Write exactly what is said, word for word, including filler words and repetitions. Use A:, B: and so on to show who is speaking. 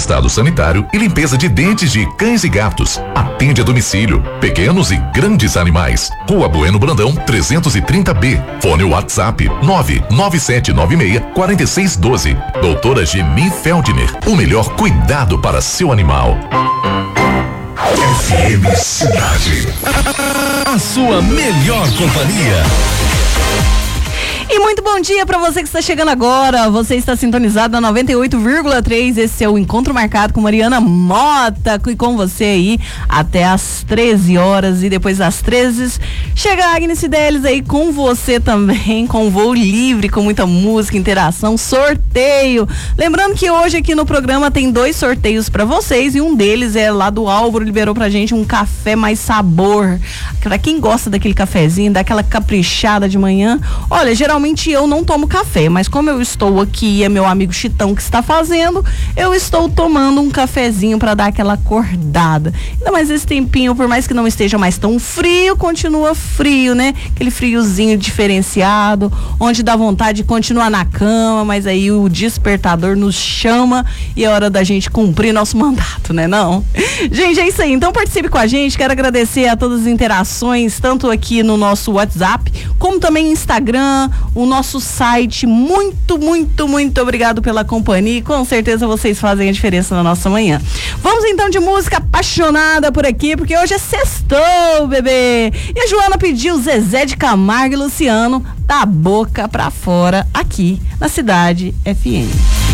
A: atestado sanitário e limpeza de dentes de cães e gatos. Atende a domicílio, pequenos e grandes animais. Rua Bueno Brandão, trezentos e trinta B. Fone WhatsApp nove nove sete nove seis quatro seis um dois. Doutora Geni Feldner, o melhor cuidado para seu animal.
B: F M Cidade. A sua melhor companhia.
C: E muito bom dia para você que está chegando agora. Você está sintonizado na noventa e oito vírgula três. Esse é o Encontro Marcado com Mariana Mota. E com você aí até às treze horas. E depois das treze chega a Agnes Fidelis aí com você também, com voo livre, com muita música, interação, sorteio. Lembrando que hoje aqui no programa tem dois sorteios para vocês. E um deles é lá do Álvaro, liberou pra gente um café mais sabor. Pra quem gosta daquele cafezinho, daquela caprichada de manhã. Olha, geralmente Realmente eu não tomo café, mas como eu estou aqui e é meu amigo Chitão que está fazendo, eu estou tomando um cafezinho para dar aquela acordada. Ainda mais esse tempinho, por mais que não esteja mais tão frio, continua frio, né? Aquele friozinho diferenciado, onde dá vontade de continuar na cama, mas aí o despertador nos chama e é hora da gente cumprir nosso mandato, né não? Gente, é isso aí. Então participe com a gente. Quero agradecer a todas as interações, tanto aqui no nosso WhatsApp, como também Instagram, o nosso site. Muito, muito, muito obrigado pela companhia. Com certeza vocês fazem a diferença na nossa manhã. Vamos então de música apaixonada por aqui, porque hoje é sextou, bebê. E a Joana pediu Zezé de Camargo e Luciano, da boca pra fora, aqui na Cidade F M.